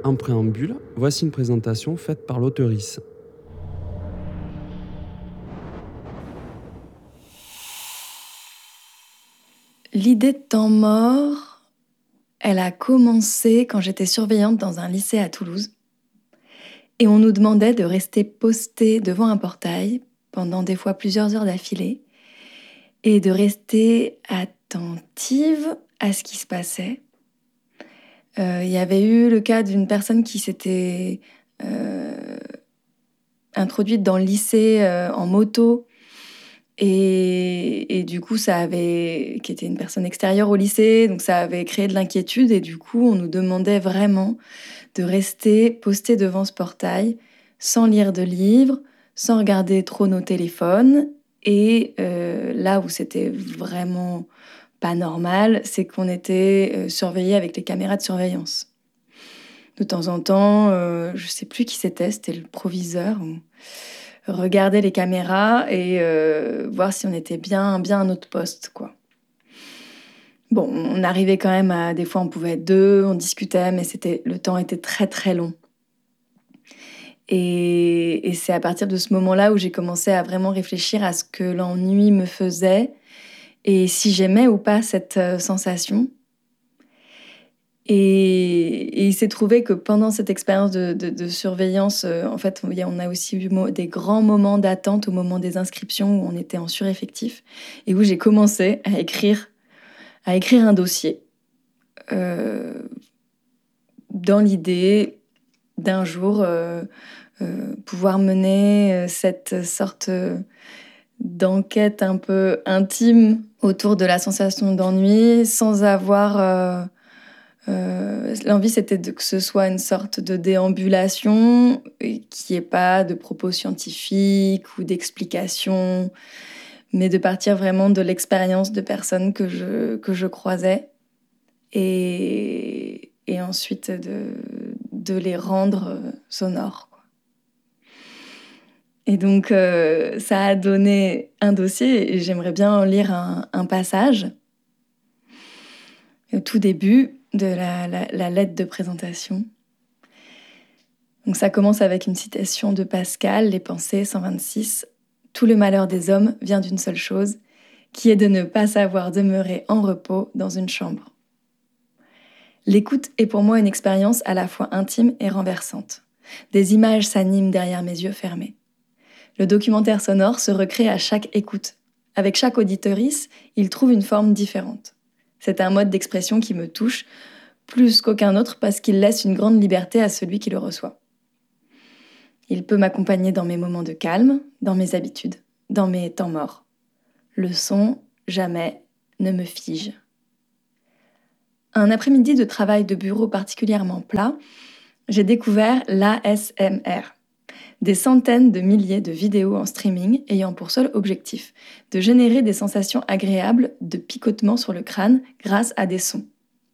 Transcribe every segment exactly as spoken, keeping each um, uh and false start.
En préambule, voici une présentation faite par l'auteurice. L'idée de temps mort, elle a commencé quand j'étais surveillante dans un lycée à Toulouse. Et on nous demandait de rester posté devant un portail pendant des fois plusieurs heures d'affilée et de rester attentive à ce qui se passait. Il euh, y avait eu le cas d'une personne qui s'était euh, introduite dans le lycée euh, en moto et, et du coup ça avait, qui était une personne extérieure au lycée, donc ça avait créé de l'inquiétude et du coup on nous demandait vraiment de rester posté devant ce portail sans lire de livres, sans regarder trop nos téléphones. Et euh, là où c'était vraiment pas normal, c'est qu'on était euh, surveillé avec les caméras de surveillance. De temps en temps, euh, je sais plus qui c'était, c'était le proviseur. On regardait les caméras et euh, voir si on était bien, bien à notre poste, quoi. Bon, on arrivait quand même à... Des fois, on pouvait être deux, on discutait, mais c'était, le temps était très, très long. Et, et c'est à partir de ce moment-là où j'ai commencé à vraiment réfléchir à ce que l'ennui me faisait et si j'aimais ou pas cette euh, sensation. Et, et il s'est trouvé que pendant cette expérience de, de, de surveillance, euh, en fait, on a aussi eu des grands moments d'attente au moment des inscriptions où on était en sureffectif et où j'ai commencé à écrire, à écrire un dossier euh, dans l'idée d'un jour euh, euh, pouvoir mener euh, cette sorte euh, d'enquête un peu intime autour de la sensation d'ennui sans avoir... Euh, euh, l'envie, c'était de, que ce soit une sorte de déambulation, qui n'y ait pas de propos scientifiques ou d'explications, mais de partir vraiment de l'expérience de personnes que je, que je croisais et, et ensuite de, de les rendre sonores. Et donc, euh, ça a donné un dossier et j'aimerais bien en lire un, un passage. Au tout début de la, la, la lettre de présentation. Donc ça commence avec une citation de Pascal, Les Pensées cent vingt-six. « Tout le malheur des hommes vient d'une seule chose, qui est de ne pas savoir demeurer en repos dans une chambre. L'écoute est pour moi une expérience à la fois intime et renversante. Des images s'animent derrière mes yeux fermés. Le documentaire sonore se recrée à chaque écoute. Avec chaque auditorice, il trouve une forme différente. C'est un mode d'expression qui me touche plus qu'aucun autre parce qu'il laisse une grande liberté à celui qui le reçoit. Il peut m'accompagner dans mes moments de calme, dans mes habitudes, dans mes temps morts. Le son, jamais, ne me fige. » Un après-midi de travail de bureau particulièrement plat, j'ai découvert l'A S M R. Des centaines de milliers de vidéos en streaming ayant pour seul objectif de générer des sensations agréables de picotement sur le crâne grâce à des sons.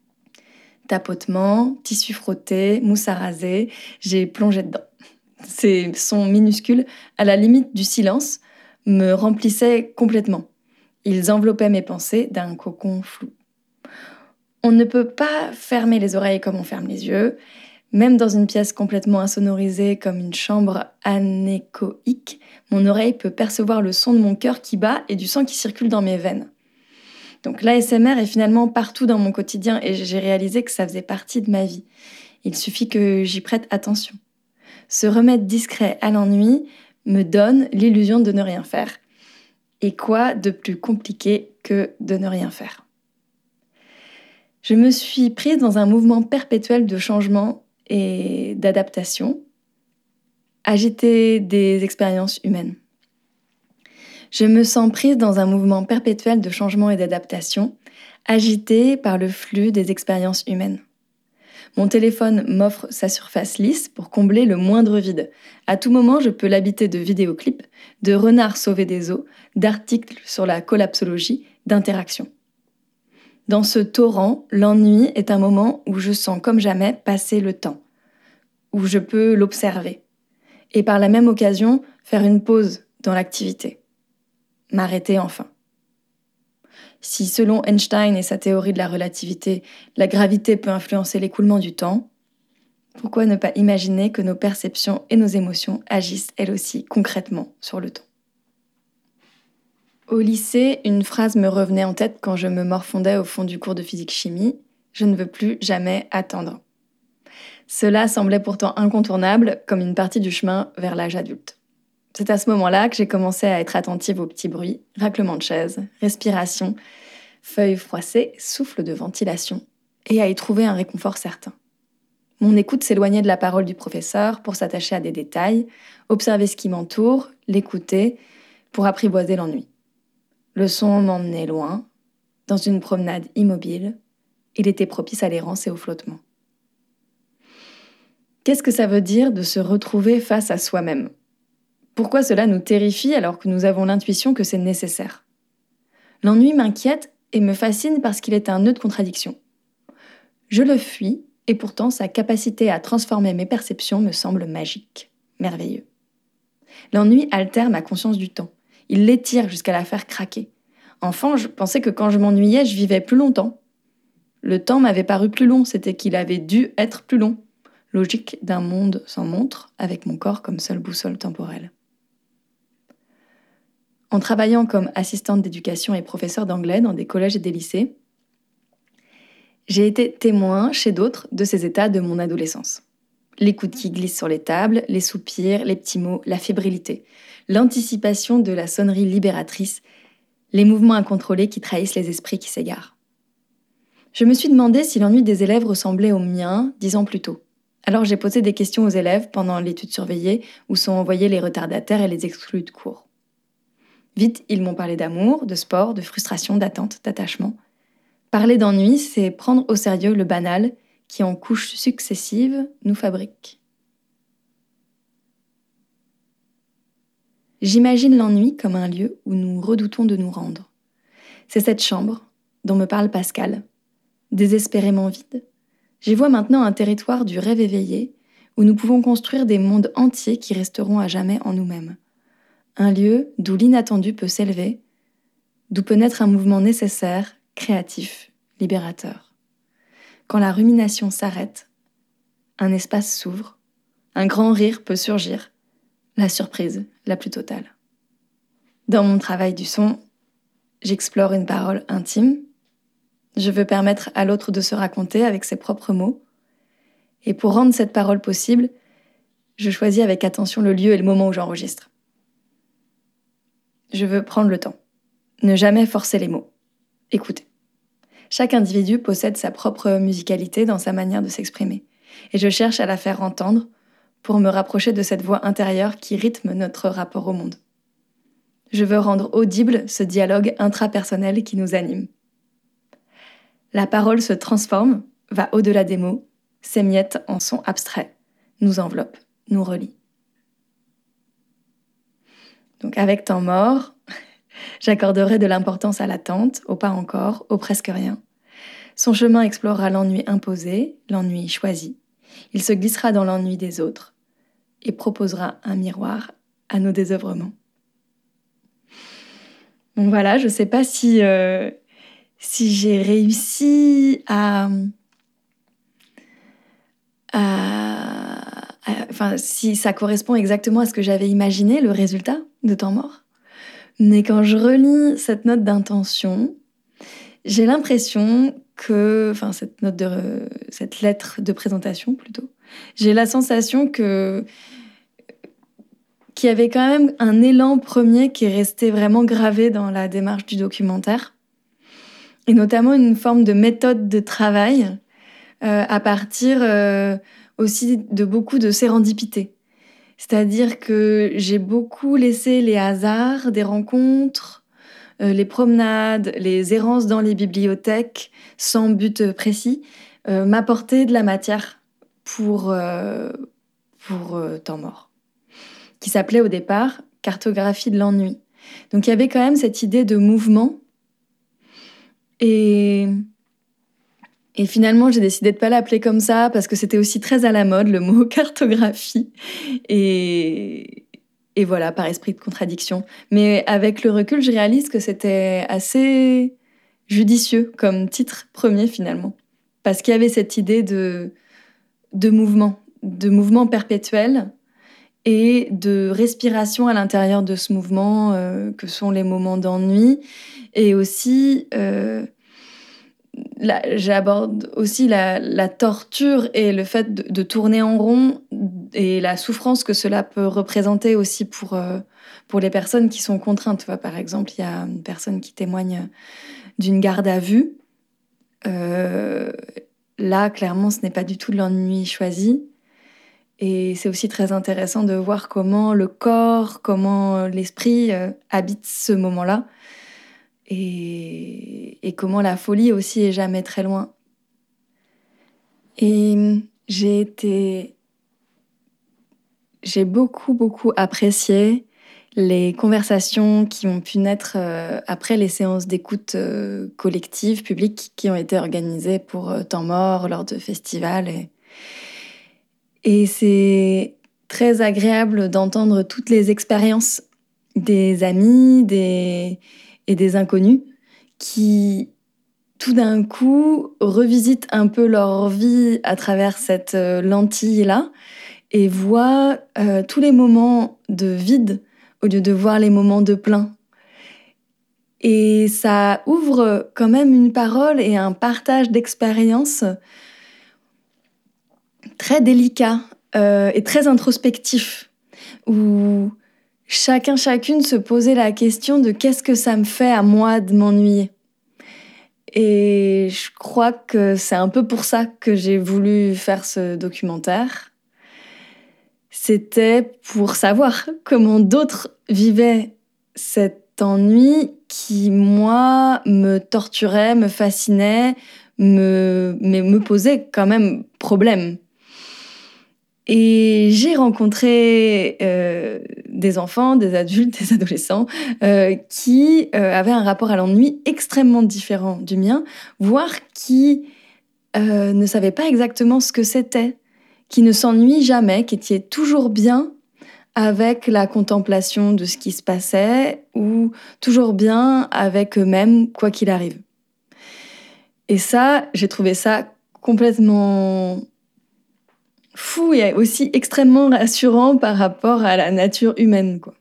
Tapotement, tissu frotté, mousse à raser, j'ai plongé dedans. Ces sons minuscules, à la limite du silence, me remplissaient complètement. Ils enveloppaient mes pensées d'un cocon flou. On ne peut pas fermer les oreilles comme on ferme les yeux. Même dans une pièce complètement insonorisée comme une chambre anéchoïque, mon oreille peut percevoir le son de mon cœur qui bat et du sang qui circule dans mes veines. Donc l'A S M R est finalement partout dans mon quotidien et j'ai réalisé que ça faisait partie de ma vie. Il suffit que j'y prête attention. Ce remède discret à l'ennui me donne l'illusion de ne rien faire. Et quoi de plus compliqué que de ne rien faire ? Je me suis prise dans un mouvement perpétuel de changement et d'adaptation, agiter des expériences humaines. Je me sens prise dans un mouvement perpétuel de changement et d'adaptation, agitée par le flux des expériences humaines. Mon téléphone m'offre sa surface lisse pour combler le moindre vide. À tout moment, je peux l'habiter de vidéoclips, de renards sauvés des eaux, d'articles sur la collapsologie, d'interactions. Dans ce torrent, l'ennui est un moment où je sens comme jamais passer le temps, où je peux l'observer, et par la même occasion faire une pause dans l'activité, m'arrêter enfin. Si selon Einstein et sa théorie de la relativité, la gravité peut influencer l'écoulement du temps, Pourquoi ne pas imaginer que nos perceptions et nos émotions agissent elles aussi concrètement sur le temps? Au lycée, une phrase me revenait en tête quand je me morfondais au fond du cours de physique-chimie. Je ne veux plus jamais attendre. Cela semblait pourtant incontournable, comme une partie du chemin vers l'âge adulte. C'est à ce moment-là que j'ai commencé à être attentive aux petits bruits, raclements de chaises, respiration, feuilles froissées, souffle de ventilation, et à y trouver un réconfort certain. Mon écoute s'éloignait de la parole du professeur pour s'attacher à des détails, observer ce qui m'entoure, l'écouter, pour apprivoiser l'ennui. Le son m'emmenait loin, dans une promenade immobile. Il était propice à l'errance et au flottement. Qu'est-ce que ça veut dire de se retrouver face à soi-même? Pourquoi cela nous terrifie alors que nous avons l'intuition que c'est nécessaire? L'ennui m'inquiète et me fascine parce qu'il est un nœud de contradiction. Je le fuis et pourtant sa capacité à transformer mes perceptions me semble magique, merveilleux. L'ennui altère ma conscience du temps. Il l'étire jusqu'à la faire craquer. Enfant, je pensais que quand je m'ennuyais, je vivais plus longtemps. Le temps m'avait paru plus long, c'était qu'il avait dû être plus long. Logique d'un monde sans montre, avec mon corps comme seule boussole temporelle. En travaillant comme assistante d'éducation et professeure d'anglais dans des collèges et des lycées, j'ai été témoin chez d'autres de ces états de mon adolescence. L'écoute qui glisse sur les tables, les soupirs, les petits mots, la fébrilité, l'anticipation de la sonnerie libératrice, les mouvements incontrôlés qui trahissent les esprits qui s'égarent. Je me suis demandé si l'ennui des élèves ressemblait au mien dix ans plus tôt. Alors j'ai posé des questions aux élèves pendant l'étude surveillée où sont envoyés les retardataires et les exclus de cours. Vite, ils m'ont parlé d'amour, de sport, de frustration, d'attente, d'attachement. Parler d'ennui, c'est prendre au sérieux le banal qui, en couches successives, nous fabrique. J'imagine l'ennui comme un lieu où nous redoutons de nous rendre. C'est cette chambre dont me parle Pascal, désespérément vide. J'y vois maintenant un territoire du rêve éveillé où nous pouvons construire des mondes entiers qui resteront à jamais en nous-mêmes. Un lieu d'où l'inattendu peut s'élever, d'où peut naître un mouvement nécessaire, créatif, libérateur. Quand la rumination s'arrête, un espace s'ouvre, un grand rire peut surgir, la surprise la plus totale. Dans mon travail du son, j'explore une parole intime. Je veux permettre à l'autre de se raconter avec ses propres mots. Et pour rendre cette parole possible, je choisis avec attention le lieu et le moment où j'enregistre. Je veux prendre le temps. Ne jamais forcer les mots. Écouter. Chaque individu possède sa propre musicalité dans sa manière de s'exprimer. Et je cherche à la faire entendre pour me rapprocher de cette voix intérieure qui rythme notre rapport au monde. Je veux rendre audible ce dialogue intrapersonnel qui nous anime. La parole se transforme, va au-delà des mots, s'émiette en sons abstraits, nous enveloppe, nous relie. Donc avec temps mort, j'accorderai de l'importance à l'attente, au pas encore, au presque rien. Son chemin explorera l'ennui imposé, l'ennui choisi. Il se glissera dans l'ennui des autres et proposera un miroir à nos désœuvrements. Donc voilà, je ne sais pas si, euh, si j'ai réussi à, à, à... Enfin, si ça correspond exactement à ce que j'avais imaginé, le résultat de Temps mort. Mais quand je relis cette note d'intention, j'ai l'impression que... Enfin, cette note de... cette lettre de présentation, plutôt. J'ai la sensation que... qu'il y avait quand même un élan premier qui est resté vraiment gravé dans la démarche du documentaire. Et notamment une forme de méthode de travail euh, à partir euh, aussi de beaucoup de sérendipité. C'est-à-dire que j'ai beaucoup laissé les hasards des rencontres, euh, les promenades, les errances dans les bibliothèques, sans but précis, euh, m'apporter de la matière pour, euh, pour euh, Temps mort, qui s'appelait au départ « Cartographie de l'ennui ». Donc il y avait quand même cette idée de mouvement. Et, et finalement, j'ai décidé de ne pas l'appeler comme ça parce que c'était aussi très à la mode, le mot cartographie. Et, et voilà, par esprit de contradiction. Mais avec le recul, je réalise que c'était assez judicieux comme titre premier finalement. Parce qu'il y avait cette idée de, de mouvement, de mouvement perpétuel et de respiration à l'intérieur de ce mouvement, euh, que sont les moments d'ennui. Et aussi, euh, là, j'aborde aussi la, la torture et le fait de, de tourner en rond et la souffrance que cela peut représenter aussi pour, euh, pour les personnes qui sont contraintes. Tu vois, par exemple, il y a une personne qui témoigne d'une garde à vue. Euh, là, clairement, ce n'est pas du tout de l'ennui choisi. Et c'est aussi très intéressant de voir comment le corps, comment l'esprit euh, habitent ce moment-là. Et, et comment la folie aussi est jamais très loin. Et j'ai été... J'ai beaucoup, beaucoup apprécié les conversations qui ont pu naître euh, après les séances d'écoute euh, collective, publiques, qui ont été organisées pour euh, Temps Mort, lors de festivals. Et, et c'est très agréable d'entendre toutes les expériences des amis des... et des inconnus qui, tout d'un coup, revisitent un peu leur vie à travers cette euh, lentille-là et voient euh, tous les moments de vide au lieu de voir les moments de plein. Et ça ouvre quand même une parole et un partage d'expériences très délicat euh, et très introspectif, où chacun, chacune se posait la question de qu'est-ce que ça me fait à moi de m'ennuyer. Et je crois que c'est un peu pour ça que j'ai voulu faire ce documentaire. C'était pour savoir comment d'autres vivaient cet ennui qui, moi, me torturait, me fascinait, me, mais me posait quand même problème. Et j'ai rencontré euh, des enfants, des adultes, des adolescents euh, qui euh, avaient un rapport à l'ennui extrêmement différent du mien, voire qui euh, ne savaient pas exactement ce que c'était, qui ne s'ennuient jamais, qui étaient toujours bien avec la contemplation de ce qui se passait ou toujours bien avec eux-mêmes, quoi qu'il arrive. Et ça, j'ai trouvé ça complètement fou et aussi extrêmement rassurant par rapport à la nature humaine, quoi.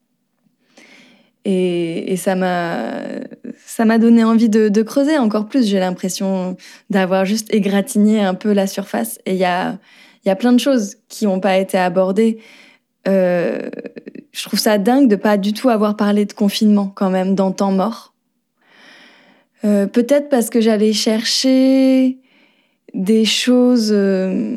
Et, et ça m'a, ça m'a donné envie de, de creuser encore plus. J'ai l'impression d'avoir juste égratigné un peu la surface. Et il y a, y a plein de choses qui n'ont pas été abordées. Euh, je trouve ça dingue de pas du tout avoir parlé de confinement quand même dans Temps Mort. Euh, peut-être parce que j'allais chercher des choses euh,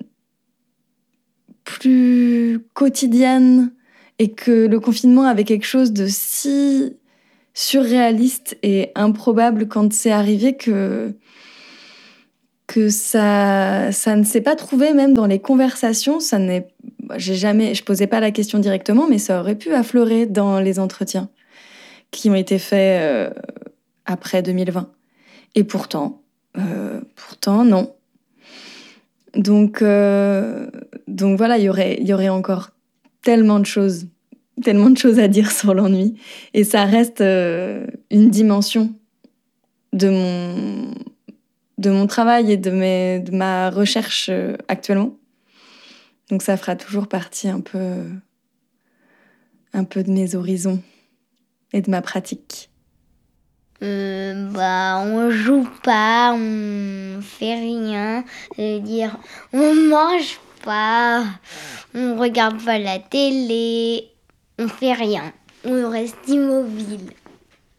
plus quotidiennes et que le confinement avait quelque chose de si surréaliste et improbable quand c'est arrivé que que ça ça ne s'est pas trouvé même dans les conversations. Ça n'est j'ai jamais je posais pas la question directement, mais ça aurait pu affleurer dans les entretiens qui ont été faits euh, après deux mille vingt. Et pourtant euh, pourtant non. Donc euh, donc voilà, il y aurait il y aurait encore tellement de choses tellement de choses à dire sur l'ennui. Et ça reste euh, une dimension de mon, de mon travail et de, mes, de ma recherche euh, actuellement. Donc ça fera toujours partie un peu, un peu de mes horizons et de ma pratique. Euh, bah, on joue pas, on fait rien. Ça veut dire, on mange pas, on regarde pas la télé, on fait rien. On reste immobile.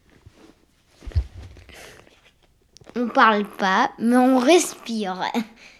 On parle pas, mais on respire.